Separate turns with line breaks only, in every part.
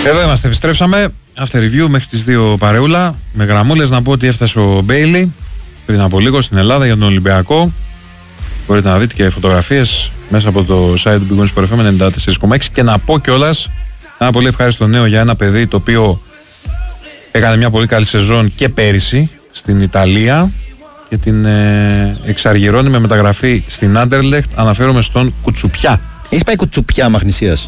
Εδώ είμαστε, επιστρέψαμε. After review μέχρι τις 2 παρεούλα. Με γραμμούλες να πω ότι έφτασε ο Μπέιλι πριν από λίγο στην Ελλάδα για τον Ολυμπιακό. Μπορείτε να δείτε και φωτογραφίες μέσα από το site του Big Win Sport FM 94,6. Και να πω κιόλας ένα πολύ ευχάριστο νέο για ένα παιδί το οποίο έκανε μια πολύ καλή σεζόν και πέρυσι στην Ιταλία και την εξαργυρώνει με μεταγραφή στην Άντερλεχτ. Αναφέρομαι στον Κουτσουπιά.
Έχεις πάει Κουτσουπιά Μαγνησίας?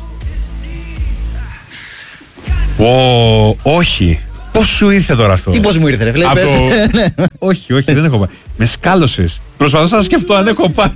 Όχι. Πώς σου ήρθε τώρα αυτό?
Τι πώς μου ήρθε, ρε φίλε?
Όχι, δεν έχω πάει. Με σκάλωσες. Προσπαθούσα να σκεφτώ αν έχω πάει.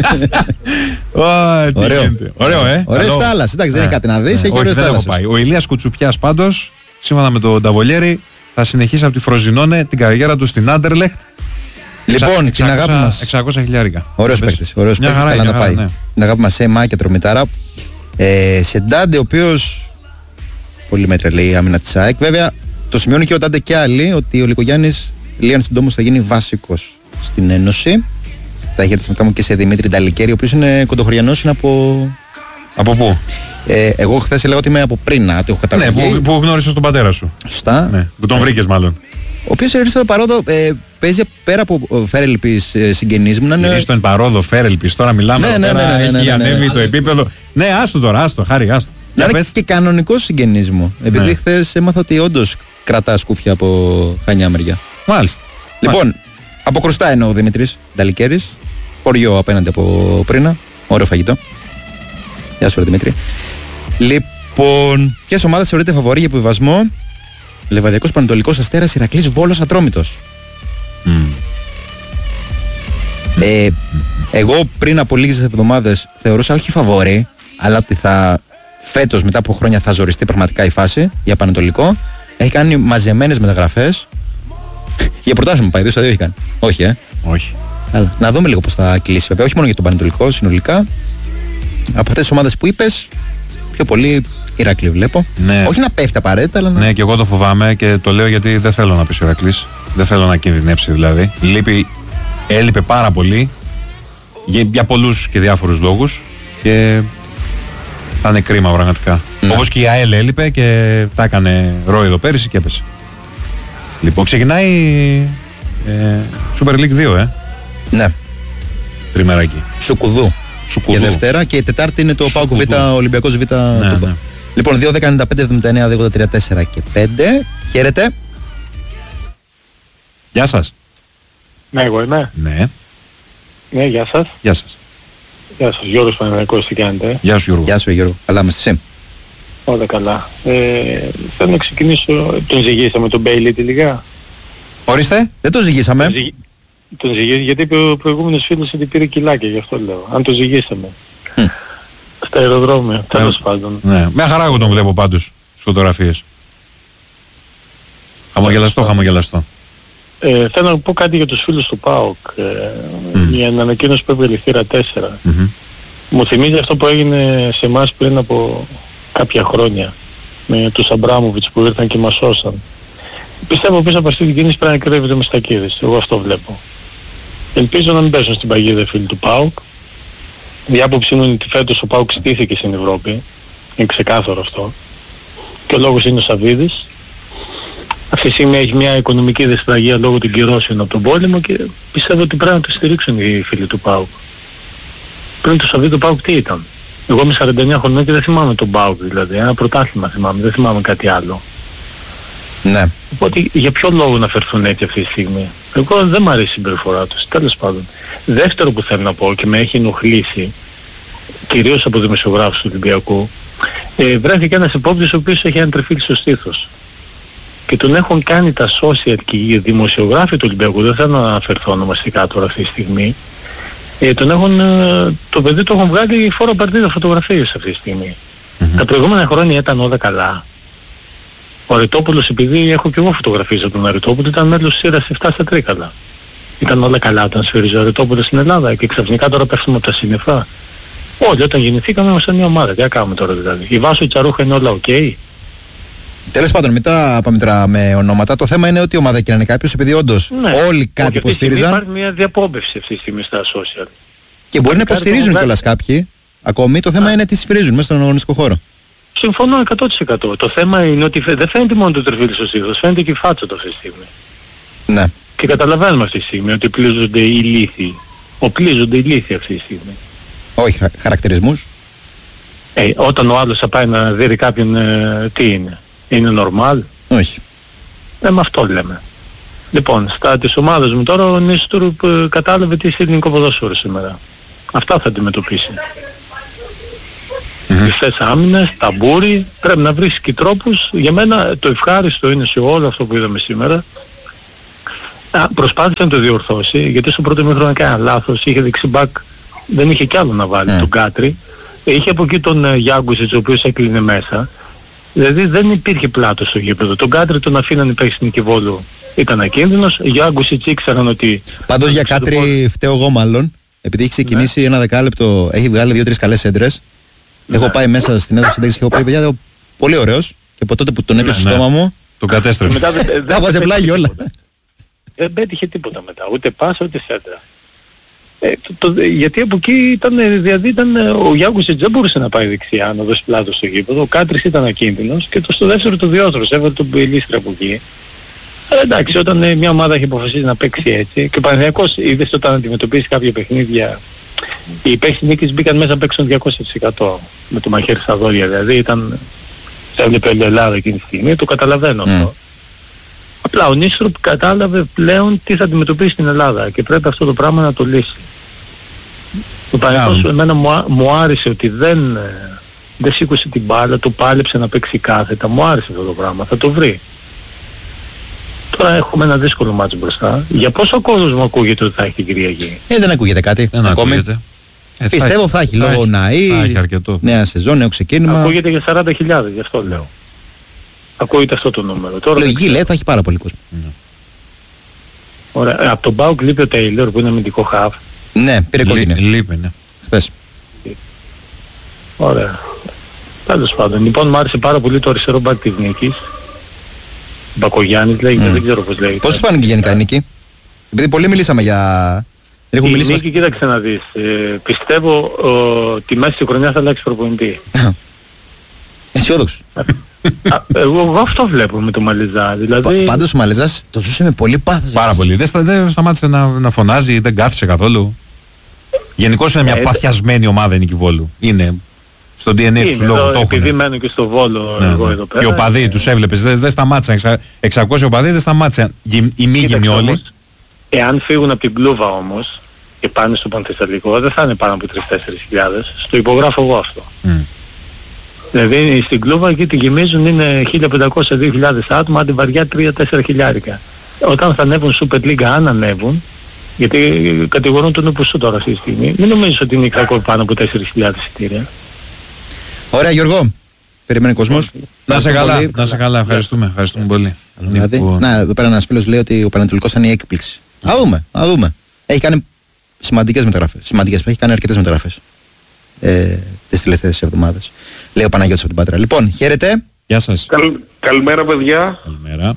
Ωραίο,
Ωραίες θάλασσες. Εντάξει, δεν έχει κάτι να δεις, έχει ωραίες θάλασσες.
Ο Ηλίας Κουτσουπιάς πάντως, σύμφωνα με τον Ταβολιέρη, θα συνεχίσει από τη Φροζινόνε την καριέρα του στην Άντερλεχτ.
Λοιπόν, την αγάπη μας.
600.000.
Ωραίος παίκτης, καλά να πάει. Την αγάπη μας σε Μάκη Τρομητάρα. Σε Ντάντε, ο οποίος πολύ μέτρα λέει η άμυνα της ΑΕΚ. Βέβαια, το σημειώνει και ο Ντάντε και άλλοι ότι ο Λικογιάννης Λίαν συντόμως θα γίνει βασικός στην Ένωση. Θα έχει έρθει μετά μου και σε Δημήτρη Νταλικέρη, ο οποίος είναι κοντοχωριανός, είναι από...
Από πού?
Εγώ χθες έλεγα ότι είμαι από Πρίνα, το έχω καταλάβει.
Ναι, που γνώρισες τον πατέρα σου.
Σωστά.
Ναι, που τον βρήκες μάλλον.
Ο οποίος ήρθε στο Παρόδο, παίζει πέρα από Φέρελπης συγγενείς μου.
Είναι στον Παρόδο Φέρελπης, τώρα μιλάμε. Έχει ανέβει το επίπεδο. Ναι, άστο τώρα, χάρη, άστο.
Να είναι και κανονικός συγγενής μου. Επειδή χθες έμαθα ότι όντως κρατά σκούφια από Χανιά μεριά.
Μάλιστα.
Λοιπόν, από Κρουστά είναι ο Δημήτρης Νταλικέρης. Χωριό απέναντι από Πρίνα. Ωραίο φαγητό. Γεια σου, Δημήτρη. Λοιπόν, ποιες ομάδες θεωρείτε φαβορί για επιβιβασμό? Λεβαδιακός, Πανετολικός, Αστέρας, Ηρακλής, Βόλος, Ατρόμητος. Εγώ πριν από λίγες εβδομάδες θεωρούσα όχι φαβορί, αλλά ότι φέτος μετά από χρόνια θα ζοριστεί πραγματικά η φάση για Πανετολικό. Έχει κάνει μαζεμένες μεταγραφές. Για πρωτάθλημα πάει, 2-2 έχει κάνει. Όχι,
Όχι.
Αλλά, να δούμε λίγο πώς θα κλείσει, βέβαια. Όχι μόνο για τον Πανετολικό, συνολικά. Από αυτές τις ομάδες που είπες, πιο πολύ Ηρακλή βλέπω.
Ναι.
Όχι να πέφτει απαραίτητα, αλλά
Ναι, και εγώ το φοβάμαι και το λέω γιατί δεν θέλω να πεις ο Ηρακλής. Δεν θέλω να κινδυνεύσει δηλαδή. Έλειπε πάρα πολύ για πολλούς και διάφορους λόγους και θα είναι κρίμα πραγματικά. Όπως και η ΑΕΛ έλειπε και τα έκανε ροή εδώ πέρυσι και έπεσε. Λοιπόν, ξεκινάει Super League 2,
Ναι.
Τριμεράκι.
Σουκουδού. Και Δευτέρα και η Τετάρτη είναι το ΠΑΟΚ Β, Ολυμπιακός Β.
Ναι.
Λοιπόν, 2-10-95-79, 2-84 και 5. Χαίρετε.
Γεια σας.
Ναι, εγώ είμαι.
Ναι.
Ναι, γεια σας.
Γεια σας.
Γεια σας, Γιώργος Παναγιακός, τι κάνετε?
Γεια σου, Γιώργο.
Γεια σου, Γιώργο. Καλά είμαστε, εσύ?
Όλα καλά. Θέλω να ξεκινήσω. Τον ζυγίσαμε τον Μπέιλι τελικά?
Ορίστε.
Δεν το ζυγίσαμε.
Τον ζυγίσαμε γιατί είπε ο προηγούμενος φίλος ότι πήρε κιλάκια, γι' αυτό λέω. Αν τον ζυγίσαμε. Στα αεροδρόμια, τέλος πάντων.
Ναι, μια χαρά εγώ τον βλέπω πάντως στις φωτογραφίες. Χαμογελαστό.
Θέλω να πω κάτι για τους φίλους του ΠΑΟΚ. Η ανακοίνωση που έβγαλε η θύρα 4. Μου θυμίζει αυτό που έγινε σε εμάς πριν από κάποια χρόνια με τους Αμπράμοβιτς που ήρθαν και μας σώσαν. Πιστεύω πίσω από αυτή την κίνηση πρέπει να κρύβεται με στακίδες. Εγώ αυτό βλέπω. Ελπίζω να μην πέσουν στην παγίδα φίλοι του ΠΑΟΚ. Η άποψη είναι ότι φέτος ο ΠΑΟΚ στήθηκε στην Ευρώπη. Είναι ξεκάθαρο αυτό. Και ο λόγος είναι ο Σαββίδης. Αυτή τη στιγμή έχει μια οικονομική δυσπραγία λόγω των κυρώσεων από τον πόλεμο και πιστεύω ότι πρέπει να το στηρίξουν οι φίλοι του ΠΑΟΚ. Πριν το Σαββίδη το ΠΑΟΚ τι ήταν? Εγώ είμαι 49 χρονών και δεν θυμάμαι τον ΠΑΟΚ δηλαδή. Ένα πρωτάθλημα θυμάμαι, δεν θυμάμαι κάτι άλλο.
Ναι.
Οπότε για ποιο λόγο να φερθούν έτσι αυτή τη στιγμή? Εγώ δεν μου αρέσει η συμπεριφορά τους, τέλος πάντων. Δεύτερο που θέλω να πω και με έχει ενοχλήσει, κυρίως από δημοσιογράφους του Ολυμπιακού, βρέθηκε ένας υπόπτης ο οποίος έχει αντρεφίλει στο στήθος. Και τον έχουν κάνει τα social και οι δημοσιογράφοι του Ολυμπιακού, δεν θέλω να αναφερθώ ονομαστικά τώρα αυτή τη στιγμή, το παιδί το έχουν βγάλει φόρο παρτίδα φωτογραφίες αυτή τη στιγμή. Τα προηγούμενα χρόνια ήταν όλα καλά. Ο Αρετόπουλος, επειδή έχω και εγώ φωτογραφίες από τον Αρετόπουλο, ήταν μέλος της σειράς 7 στα Τρίκαλα. Ήταν όλα καλά όταν σφύριζε ο Αρετόπουλος στην Ελλάδα και ξαφνικά τώρα πέφτουμε από τα σύννεφα. Όλοι όταν γεννηθήκαμε ήμασταν μια ομάδα. Τι να κάνουμε τώρα δηλαδή? Η Βάσο, η Τσαρούχα είναι όλα ok.
Τέλος πάντων, μην τα πάμε τώρα με ονόματα. Το θέμα είναι ότι η ομάδα κοινωνεί κάποιος, επειδή όντως όλοι κάτι υποστήριζαν.
Υπάρχει μια διαπόμπευση αυτή τη στιγμή στα social.
Και μπορεί να υποστηρίζουν κιόλας κάποιοι. Ακόμη το θέμα είναι τι σφυρίζουν μέσα στον αγωνιστικό χώρο.
Συμφωνώ 100%. Το θέμα είναι ότι δεν φαίνεται μόνο το τριφύλι στο στήθος, φαίνεται και η φάτσα του αυτή τη στιγμή.
Ναι.
Και καταλαβαίνουμε αυτή τη στιγμή ότι πλίζονται οι λύθοι. Οπλίζονται οι λύθοι αυτή τη στιγμή.
Όχι, χαρακτηρισμούς.
Όταν ο άλλος θα πάει να δει κάποιον, τι είναι. Είναι normal.
Όχι.
Με αυτό λέμε. Λοιπόν, στα της ομάδας μου τώρα ο Νίστουρ κατάλαβε τι είναι ελληνικό ποδόσφαιρο σήμερα. Αυτά θα αντιμετωπίσει. Τις άμυνες, ταμπούρι, πρέπει να βρεις και τρόπους. Για μένα το ευχάριστο είναι σε όλο αυτό που είδαμε σήμερα. Προσπάθησε να το διορθώσει, γιατί στο πρώτο μήχρονο έκανε λάθος, είχε δεξιμπάκ, δεν είχε κι άλλο να βάλει, τον Κάτρι. Είχε από εκεί τον Γιάγκουσιτς, ο οποίος έκλεινε μέσα. Δηλαδή δεν υπήρχε πλάτος στο γήπεδο. Τον Κάτρι τον αφήναν υπέχει στην Νικηβόλου. Ήταν ακίνδυνος. Γιάγκουσιτς ήξεραν ότι...
Πάντως για Κάτρι φταίω εγώ μάλλον, επειδή έχει ξεκινήσει ένα δεκάλεπτο, έχει βγάλει 2-3 καλές έντρες. Έχω πάει μέσα στην έδωση συντέξης και έχω πει, παιδιά, πολύ ωραίος. Και από τότε που τον έπιασε στο στόμα μου,
τον κατέστρεψε.
Τα βάζε πλάγι όλα.
Δεν πέτυχε τίποτα μετά, ούτε πάσα ούτε σέντρα. Γιατί από εκεί ήταν ο Γιάγκουσιτς δεν μπορούσε να πάει δεξιά, να δώσει πλάτος στο γήπεδο. Ο Κάτρις ήταν ακίνδυνος και στο δεύτερο το διόδρος, έβαλε τον Μπελίστρα από εκεί. Εντάξει, όταν μια ομάδα έχει αποφασίσει να παίξει έτσι και ο Παναθηναϊκός είδες όταν αντιμετωπίσει κάποια παιχνίδια, οι παίκτες νίκης μπήκαν μέσα να παίξουν 200% με το μαχαίρι στα δόντια, δηλαδή ήταν έβλεπε η Ελλάδα εκείνη τη στιγμή, το καταλαβαίνω αυτό. Απλά ο Νίστροπ κατάλαβε πλέον τι θα αντιμετωπίσει στην Ελλάδα και πρέπει αυτό το πράγμα να το λύσει. Το Παναθηναϊκός εμένα μου άρεσε ότι δεν σήκωσε την μπάλα, το πάλεψε να παίξει κάθετα, μου άρεσε αυτό το πράγμα, θα το βρει. Τώρα έχουμε ένα δύσκολο μάτσο μπροστά. Για πόσο κόσμο ακούγεται ότι θα έχει την Κυριακή?
Δεν ακούγεται κάτι.
Δεν ακούγεται.
Πιστεύω θα έχει λόγω ΝΑΗ, νέα σεζόν, νέο ξεκίνημα.
Ακούγεται για 40.000, γι' αυτό λέω. Ακούγεται αυτό το νούμερο.
Λογική λέει θα έχει πάρα πολύ κόσμο.
Ωραία. Από τον ΠΑΟΚ λείπει ο Τέιλορ που είναι αμυντικό χαφ.
Ναι, πήρε κόκκινη.
Λείπει, ναι.
Χθες.
Ωραία. Τέλος πάντων. Λοιπόν, μου άρεσε πάρα πολύ το αριστερό μπακ της Νίκης. Μπακογιάννης λέγεται, δεν ξέρω πώς λέγεται.
Πώς σου φάνηκε γενικά η Νίκη? Επειδή πολύ μιλήσαμε για...
Η Νίκη, κοίταξε να δεις. Πιστεύω ότι μέσα στη χρονιά θα αλλάξει προπονητή.
Αισιόδοξο.
Εγώ αυτό βλέπω με το Μαλεζά. Δηλαδή...
Πάντως ο Μαλεζάς το ζούσε με πολύ πάθος.
Πάρα πολύ. Δεν σταμάτησε να φωνάζει, δεν κάθισε καθόλου. Γενικώς είναι μια παθιασμένη ομάδα η Νικηβόλου. Είναι στο DNA του λόγου.
Επειδή μένω και στο Βόλο εγώ εδώ πέρα.
Και οπαδοί τους έβλεπες, δεν σταμάτησαν. 600 οπαδοί δεν σταμάτησαν. Οι μη γυμνοί όλοι.
Εάν φύγουν από την Πλούβα όμως και πάνε στο Πανθεσσαλικό δεν θα είναι πάνω από 3-4 χιλιάδες. Στο υπογράφω εγώ αυτό. Δηλαδή στην Κλούβα εκεί τη γεμίζουν είναι 1.500-2.000 άτομα, άντε βαριά 3-4 χιλιάρικα. Όταν θα ανέβουν Super League, αν ανέβουν, γιατί κατηγορούν τον Οπουσού τώρα αυτή τη στιγμή, μην νομίζεις ότι είναι κακό πάνω από 4.000 εισιτήρια.
Ωραία Γιώργο, περιμένει κόσμος.
Να σε καλά, να σε καλά, ευχαριστούμε πολύ.
Να, εδώ πέρα ένας φίλος λέει ότι ο Πανατολικός είναι η έκπληξη. Να δούμε. Έχει κάνει σημαντικές μεταγραφές. Έχει κάνει αρκετές μεταγραφές τις τελευταίες εβδομάδες. Λέει ο Παναγιώτης από την Πάτρα. Λοιπόν, χαίρετε.
Γεια σας.
Καλημέρα παιδιά.
Καλημέρα.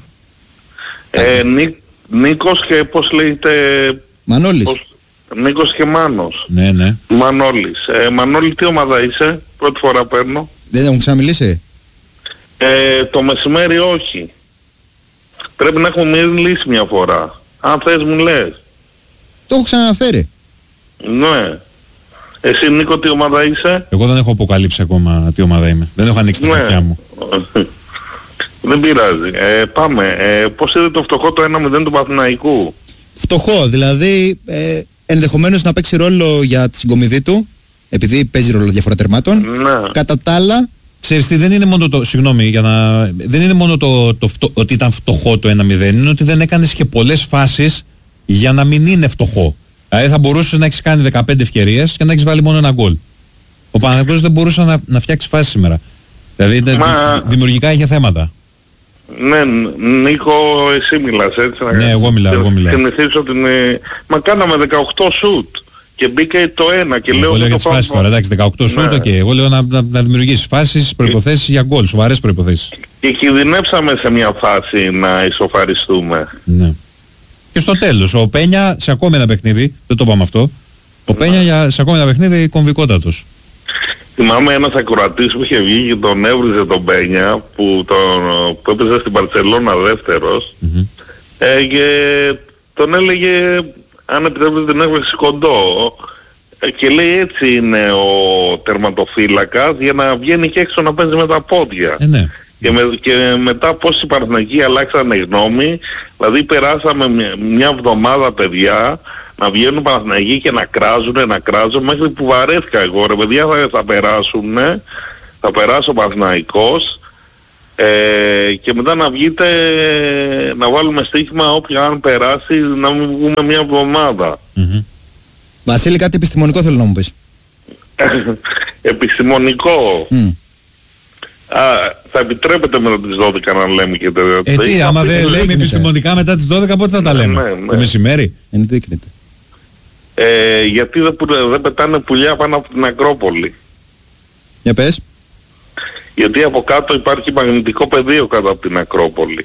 Νίκος και πώς λέγεται...
Μανώλης.
Νίκος και Μάνος.
Ναι.
Μανώλης. Μανώλη, τι ομάδα είσαι? Πρώτη φορά παίρνω.
Δεν έχουν ξαναμιλήσει?
Το μεσημέρι όχι. Πρέπει να έχουμε μιλήσει μια φορά. Αν θες μου λες.
Το έχω ξαναναφέρει.
Ναι. Εσύ Νίκο τι ομάδα είσαι?
Εγώ δεν έχω αποκαλύψει ακόμα τι ομάδα είμαι. Δεν έχω ανοίξει την αυτιά μου.
Δεν πειράζει. Πάμε. Πώς είδε το φτωχό το 1-0 του Παναθηναϊκού?
Φτωχό, δηλαδή ενδεχομένως να παίξει ρόλο για τη συγκομιδή του, επειδή παίζει ρόλο διαφορά τερμάτων.
Ναι.
Κατά τα άλλα...
Ξέρεις τι, δεν είναι μόνο το, δεν είναι μόνο ότι ήταν φτωχό το 1-0, είναι ότι δεν έκανες και πολλές φάσεις για να μην είναι φτωχό. Δηλαδή θα μπορούσες να έχεις κάνει 15 ευκαιρίες και να έχεις βάλει μόνο ένα γκολ. Ο Παναθηναϊκός δεν μπορούσε να φτιάξει φάση σήμερα. Δηλαδή δημιουργικά είχε θέματα.
Ναι, Νίκο, εσύ μιλάς έτσι?
Ναι, εγώ μιλάω.
Θυμηθήσω την... Μα κάναμε 18 σουτ και μπήκε το 1 και λέω...
Εγώ λέω για τις φάσεις τώρα, εντάξει, 18 σουτ και εγώ λέω να δημιουργήσεις φάσεις, προϋποθέσεις για γκολ, σοβαρές προϋποθέσεις.
Και κινδυνεύσαμε σε μια φάση να ισοφαριστούμε.
Ναι. Και στο τέλος, ο Πένια σε ακόμη ένα παιχνίδι, δεν το είπαμε αυτό, ο Πένια σε ακόμη ένα παιχνίδι κομβικότατος.
θυμάμαι ένας ακροατής που είχε βγει και τον έβριζε τον Πένια που έπαιζε στην Μπαρσελόνα δεύτερος και τον έλεγε, αν επιτρέπετε την έκφραση, κοντό, και λέει έτσι είναι ο τερματοφύλακας για να βγαίνει και έξω να παίζει με τα πόδια.
Ναι.
Και μετά πώς οι Παναθηναϊκοί αλλάξανε γνώμη, δηλαδή περάσαμε μια εβδομάδα, παιδιά, να βγαίνουν Παναθηναϊκοί και να κράζουν μέχρι που βαρέθηκα εγώ, ρε παιδιά, θα περάσουνε, θα περάσει ο Παναθηναϊκός και μετά να βγείτε να βάλουμε στοίχημα όποια αν περάσει να μην βγούμε μια εβδομάδα.
Βασίλη, κάτι επιστημονικό θέλω να μου πεις.
Επιστημονικό. Θα επιτρέπετε μετά τις 12 να λέμε και τέτοια.
Τι, άμα δεν λέμε επιστημονικά μετά τις 12, πότε θα τα λέμε? Το μεσημέρι.
Ενδείκνεται.
Γιατί δεν πετάνε πουλιά πάνω από την Ακρόπολη?
Για πες.
Γιατί από κάτω υπάρχει μαγνητικό πεδίο κάτω από την Ακρόπολη.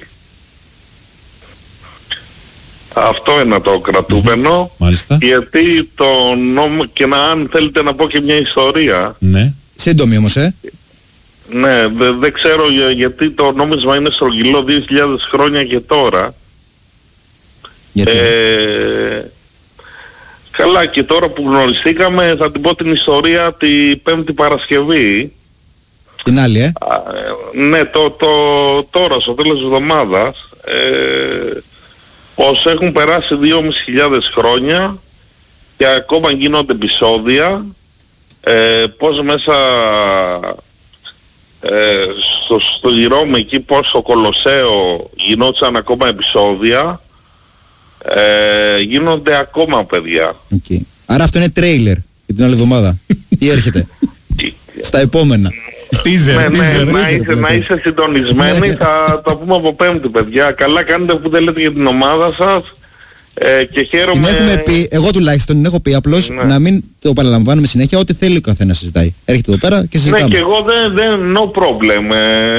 Αυτό είναι το κρατούμενο.
Μάλιστα.
Γιατί το νόμο, και αν θέλετε να πω και μια ιστορία.
Ναι.
Σύντομη όμως,
Ναι, δεν ξέρω γιατί το νόμισμα είναι στρογγυλό 2.000 χρόνια και τώρα.
Γιατί?
Καλά, και τώρα που γνωριστήκαμε θα την πω την ιστορία την Πέμπτη Παρασκευή.
Την άλλη,
Ναι, τώρα στο τέλος της εβδομάδας, πως έχουν περάσει 2.500 χρόνια και ακόμα γίνονται επεισόδια, πως μέσα στο Ρώμη εκεί, πως στο Κολοσσέο γινόντουσαν ακόμα επεισόδια, γίνονται ακόμα, παιδιά.
Okay. Άρα αυτό είναι τρέιλερ για την άλλη εβδομάδα. Τι έρχεται στα επόμενα?
Να είσαι συντονισμένοι, θα τα πούμε από Πέμπτη, παιδιά. Καλά κάνετε που δεν λέτε για την ομάδα σας και χαίρομαι.
Την έχουμε πει, εγώ τουλάχιστον την έχω πει, απλώς να μην το παραλαμβάνουμε συνέχεια, ό,τι θέλει ο καθένας συζητάει. Έρχεται εδώ πέρα και συζητάμε.
Ναι, και εγώ δεν no problem.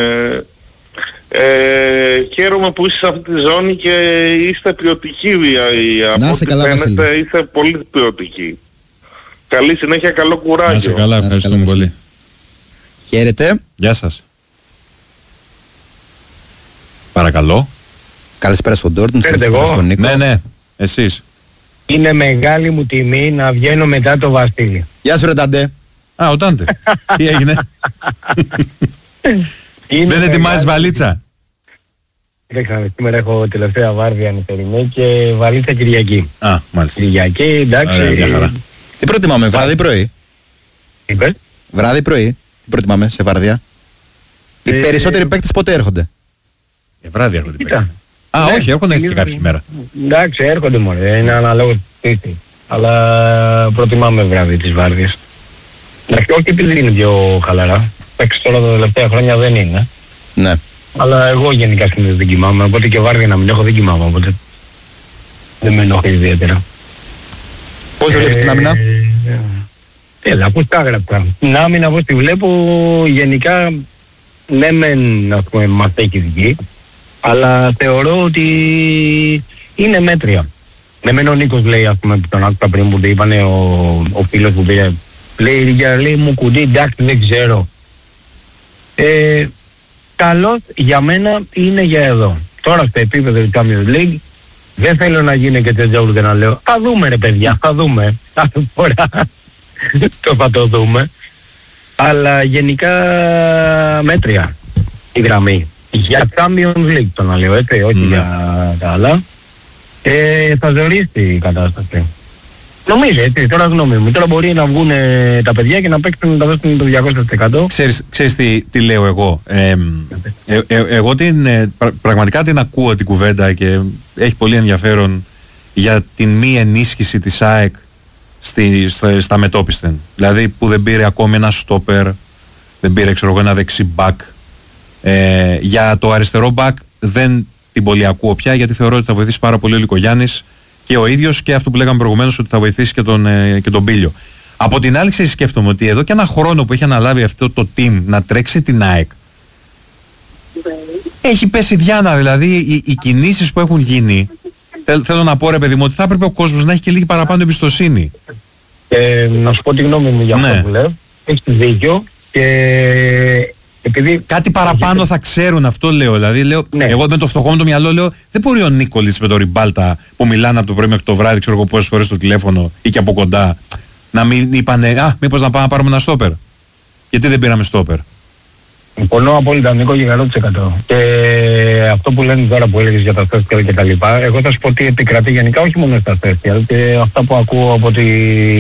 Χαίρομαι που είστε σε αυτή τη ζώνη και είστε ποιοτικοί.
Να είσαι καλά, Βασίλη.
Είστε πολύ ποιοτικοί. Καλή συνέχεια, καλό κουράγιο.
Να είσαι καλά, ευχαριστούμε πολύ.
Χαίρετε.
Γεια σας. Παρακαλώ.
Καλησπέρα στον Ντόρτον.
Στον
Νίκο.
Ναι, εσείς.
Είναι μεγάλη μου τιμή να βγαίνω μετά το Βασίλη.
Γεια σου, ρε Ταντέ.
Ο Τάντε. Τι έγινε? Δεν ετοιμάζεις βαλίτσα?
Κοίταξα, σήμερα έχω τελευταία βάρδια νυχτερινή και βαλίτσα Κυριακή.
Μάλιστα.
Κυριακή, εντάξει.
Τι προτιμάμε, βράδυ πρωί?
Είπες?
Βράδυ πρωί. Τι προτιμάμε σε βάρδια? Οι περισσότεροι παίκτες πότε έρχονται?
Βράδυ έρχονται οι παίκτες. Όχι, έχουν έρθει και κάποια ημέρα.
Εντάξει, έρχονται μόνο, είναι αναλόγως πίστη. Αλλά προτιμάμε βράδυ τις βάρδιες. Εντάξει, όχι επειδή είναι πιο χαλαρά. Παίξεις τώρα τα τελευταία χρόνια δεν είναι.
Ναι.
Αλλά εγώ γενικά συνήθως δεν κοιμάμαι, οπότε και βάρδια να μην έχω δεν κοιμάμαι, οπότε δεν με ενοχλεί ιδιαίτερα.
Πώς βλέπεις την άμυνα?
Έλα, πώς τα έγραψα. Την άμυνα πώς τη βλέπω, γενικά ναι μεν, ας πούμε, μας έχει βγει, αλλά θεωρώ ότι είναι μέτρια. Ναι μεν ο Νίκος λέει, ας πούμε, τον άκουσα πριν που είπανε ο φίλος που πήρε, λέει μου κουντί, εντάξει δεν ξέρω. Καλός για μένα είναι για εδώ. Τώρα στο επίπεδο του Champions League δεν θέλω να γίνει και τέτοια ούτε να λέω θα δούμε ρε παιδιά, θα δούμε. Κάθε φορά θα το δούμε. Αλλά γενικά μέτρια η γραμμή. Για Champions League το να λέω, έτσι, όχι για τα άλλα. Θα ζωρίσει η κατάσταση. Νομίζω, έτσι, τώρα γνώμη μου. Τώρα μπορεί να βγουν τα παιδιά και να παίξουν να τα δώσουν το 200%.
Ξέρεις τι λέω εγώ. Εγώ πραγματικά την ακούω την κουβέντα και έχει πολύ ενδιαφέρον για την μη ενίσχυση της ΑΕΚ στα μετόπιστεν. Δηλαδή που δεν πήρε ακόμη ένα στόπερ, δεν πήρε ένα δεξί μπακ. Για το αριστερό μπακ δεν την πολύ ακούω πια, γιατί θεωρώ ότι θα βοηθήσει πάρα πολύ ο Λικογιάννης και ο ίδιος, και αυτό που λέγαμε προηγουμένως ότι θα βοηθήσει και τον Πίλιο. Από την άλλη σκέφτομαι ότι εδώ και ένα χρόνο που έχει αναλάβει αυτό το team να τρέξει την ΑΕΚ, έχει πέσει διάνα. Δηλαδή οι κινήσεις που έχουν γίνει, θέλω να πω ρε παιδί μου, ότι θα έπρεπε ο κόσμος να έχει και λίγη παραπάνω εμπιστοσύνη.
Να σου πω τη γνώμη μου για αυτό που λέω. έχεις δίκιο και επειδή...
Κάτι παραπάνω θα ξέρουν, αυτό λέω. Δηλαδή, ναι. Εγώ με το φτωχό μου το μυαλό λέω, δεν μπορεί ο Νίκολιτς με το Ριμπάλτα που μιλάνε από το πρωί μέχρι το βράδυ, ξέρω εγώ πόσες φορές στο τηλέφωνο ή και από κοντά, να μην είπανε, μήπως να πάμε να πάρουμε ένα στόπερ. Γιατί δεν πήραμε στόπερ.
Πονώ απόλυτα, Νίκο, και 100%. Και αυτό που λένε τώρα που έλεγες για τα social και τα λοιπά, εγώ θα σου πω ότι επικρατεί γενικά όχι μόνο στα social και αυτά που ακούω από τη